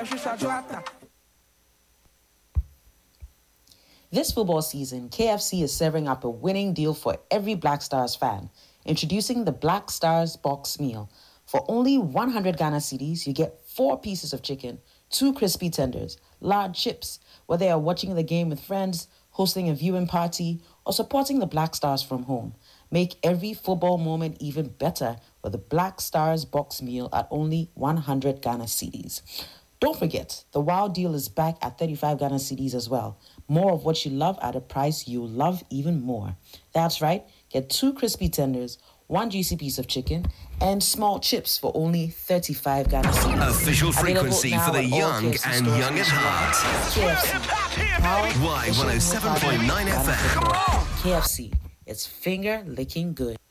This football season, KFC is serving up a winning deal for every Black Stars fan. Introducing the Black Stars Box Meal. For only 100 Ghana cedis, you get 4 pieces of chicken, 2 crispy tenders, large chips, whether you're watching the game with friends, hosting a viewing party, or supporting the Black Stars from home. Make every football moment even better with the Black Stars Box Meal at only 100 Ghana cedis. Don't forget, the WOW deal is back at 35 Ghana cedis as well. More of what you love at a price you'll love even more. That's right, get 2 crispy tenders, 1 juicy piece of chicken, and small chips for only 35 Ghana cedis. Official frequency for the young and young at heart. KFC. Y107.9 FM. KFC. It's finger licking good.